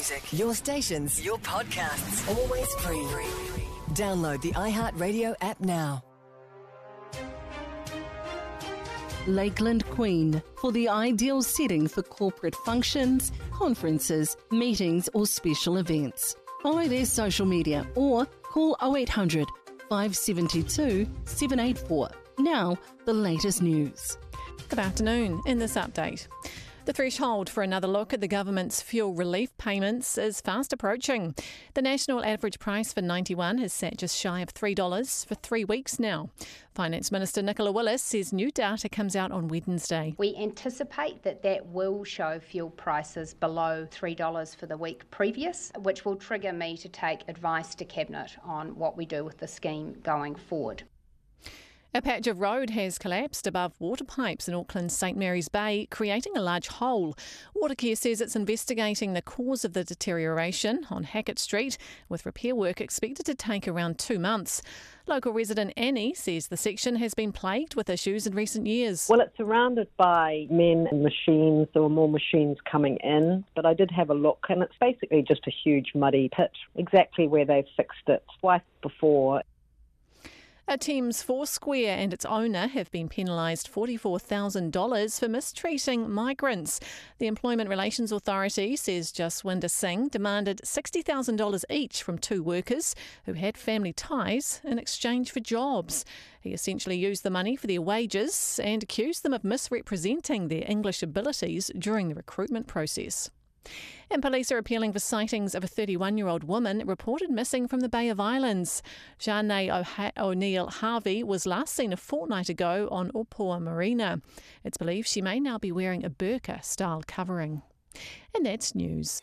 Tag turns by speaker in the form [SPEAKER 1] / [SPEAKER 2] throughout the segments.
[SPEAKER 1] music, your stations, your podcasts, always free. Download the iHeartRadio app now.
[SPEAKER 2] Lakeland Queen, for the ideal setting for corporate functions, conferences, meetings or special events. Follow their social media or call 0800 572 784. Now, the latest news.
[SPEAKER 3] Good afternoon. In this update, the threshold for another look at the government's fuel relief payments is fast approaching. The national average price for 91 has sat just shy of $3 for 3 weeks now. Finance Minister Nicola Willis says new data comes out on Wednesday.
[SPEAKER 4] We anticipate that will show fuel prices below $3 for the week previous, which will trigger me to take advice to Cabinet on what we do with the scheme going forward.
[SPEAKER 3] A patch of road has collapsed above water pipes in Auckland's St Mary's Bay, creating a large hole. Watercare says it's investigating the cause of the deterioration on Hackett Street, with repair work expected to take around 2 months. Local resident Annie says the section has been plagued with issues in recent years.
[SPEAKER 5] Well, it's surrounded by men and machines. There were more machines coming in, but I did have a look, and it's basically just a huge muddy pit, exactly where they've fixed it twice before.
[SPEAKER 3] A Thames Foursquare and its owner have been penalised $44,000 for mistreating migrants. The Employment Relations Authority says Jaswinder Singh demanded $60,000 each from 2 workers who had family ties in exchange for jobs. He essentially used the money for their wages and accused them of misrepresenting their English abilities during the recruitment process. And police are appealing for sightings of a 31-year-old woman reported missing from the Bay of Islands. Janae O'Neill Harvey was last seen a fortnight ago on Opua Marina. It's believed she may now be wearing a burqa-style covering. And that's news.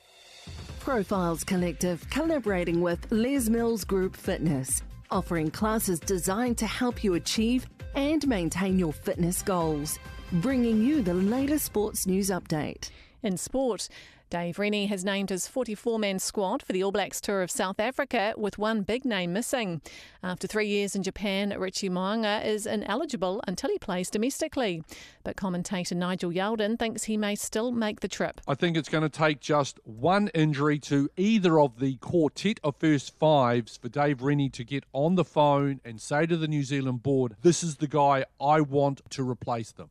[SPEAKER 2] Profiles Collective collaborating with Les Mills Group Fitness, offering classes designed to help you achieve and maintain your fitness goals. Bringing you the latest sports news update.
[SPEAKER 3] In sport, Dave Rennie has named his 44-man squad for the All Blacks tour of South Africa, with one big name missing. After 3 years in Japan, Richie Mo'unga is ineligible until he plays domestically. But commentator Nigel Yalden thinks he may still make the trip.
[SPEAKER 6] I think it's going to take just one injury to either of the quartet of first fives for Dave Rennie to get on the phone and say to the New Zealand board, this is the guy I want to replace them.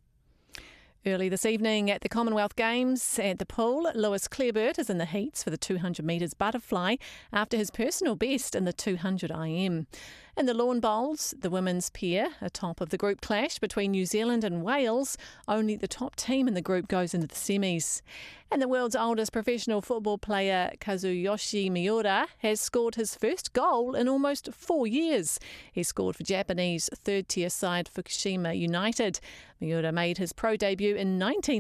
[SPEAKER 3] Early this evening at the Commonwealth Games at the pool, Lewis Clareburt is in the heats for the 200 metres butterfly after his personal best in the 200 IM. In the lawn bowls, the women's pair atop of the group clash between New Zealand and Wales. Only the top team in the group goes into the semis. And the world's oldest professional football player, Kazuyoshi Miura, has scored his first goal in almost 4 years. He scored for Japanese third-tier side Fukushima United. Miura made his pro debut in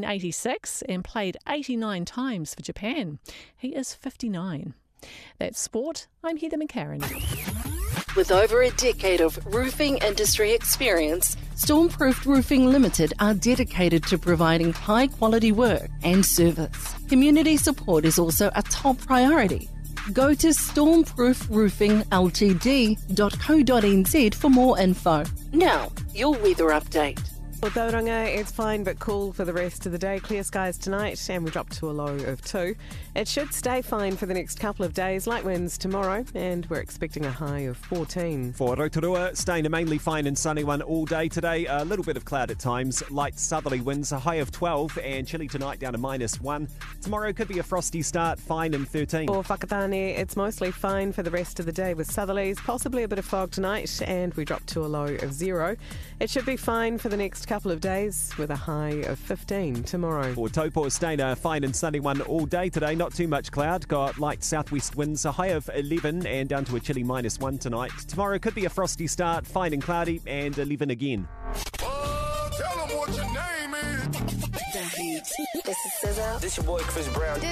[SPEAKER 3] 1986 and played 89 times for Japan. He is 59. That's sport. I'm Heather McCarran.
[SPEAKER 2] With over a decade of roofing industry experience, Stormproof Roofing Limited are dedicated to providing high-quality work and service. Community support is also a top priority. Go to stormproofroofingltd.co.nz for more info. Now, your weather update.
[SPEAKER 7] For Tauranga, it's fine but cool for the rest of the day. Clear skies tonight and we drop to a low of 2. It should stay fine for the next couple of days. Light winds tomorrow and we're expecting a high of 14.
[SPEAKER 8] For Rotorua, staying a mainly fine and sunny one all day today. A little bit of cloud at times. Light southerly winds, a high of 12 and chilly tonight down to -1. Tomorrow could be a frosty start, fine and 13.
[SPEAKER 7] For Whakatane, it's mostly fine for the rest of the day with southerlies, possibly a bit of fog tonight and we drop to a low of 0. It should be fine for the next couple of days with a high of 15 tomorrow.
[SPEAKER 8] For Taupo, staying a fine and sunny one all day today. Not too much cloud. Got light southwest winds, a high of 11 and down to a chilly -1 tonight. Tomorrow could be a frosty start, fine and cloudy and 11 again.
[SPEAKER 9] Tell them what your name is.
[SPEAKER 1] This is SZA.
[SPEAKER 9] This your boy Chris Brown.